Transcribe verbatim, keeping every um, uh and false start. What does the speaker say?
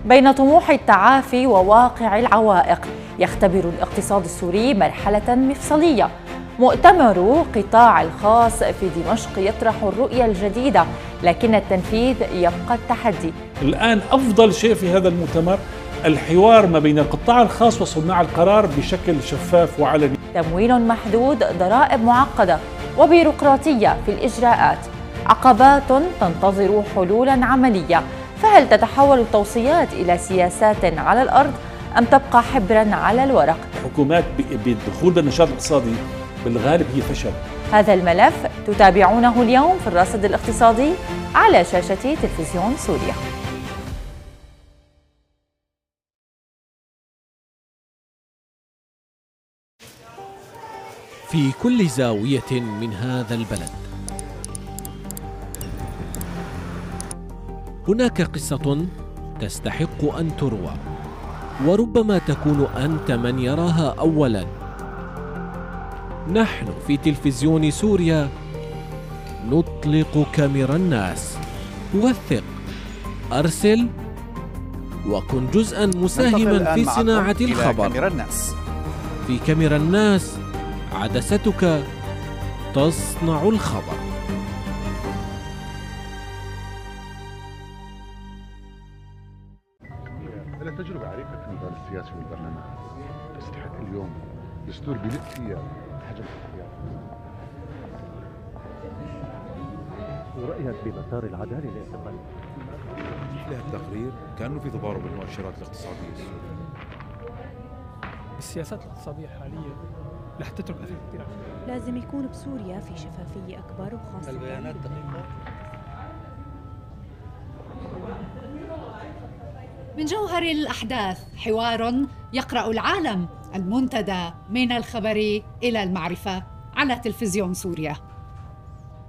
بين طموح التعافي وواقع العوائق، يختبر الاقتصاد السوري مرحلة مفصلية. مؤتمر قطاع الخاص في دمشق يطرح الرؤية الجديدة، لكن التنفيذ يبقى التحدي. الآن أفضل شيء في هذا المؤتمر الحوار ما بين القطاع الخاص وصناع القرار بشكل شفاف وعلني. تمويل محدود، ضرائب معقدة، وبيروقراطية في الإجراءات، عقبات تنتظر حلولا عملية. فهل تتحول التوصيات إلى سياسات على الأرض أم تبقى حبرا على الورق؟ الحكومات بالدخول بالنشاط الاقتصادي بالغالب هي فشل. هذا الملف تتابعونه اليوم في الراصد الاقتصادي على شاشة تلفزيون سوريا. في كل زاوية من هذا البلد هناك قصة تستحق أن تروى، وربما تكون أنت من يراها أولاً. نحن في تلفزيون سوريا نطلق كاميرا الناس. وثق، أرسل، وكن جزءاً مساهماً في صناعة الخبر. كاميرا الناس. في كاميرا الناس عدستك تصنع الخبر. أنا تجربة عريقة في المجال السياسي والبرلمان، تستحق اليوم دستور بيلف فيها حجم الاختيار. ورأيك بمسار العدالة الاعتقالي؟ له التقرير كأنه في تضارب بالمؤشرات الاقتصادية السورية. السياسات الاقتصادية الحالية رح تترك أثر كثير. لازم يكون بسوريا في شفافية أكبر، وخاصة البيانات دقيقة. من جوهر الأحداث حوار يقرأ العالم، المنتدى من الخبر إلى المعرفة على تلفزيون سوريا.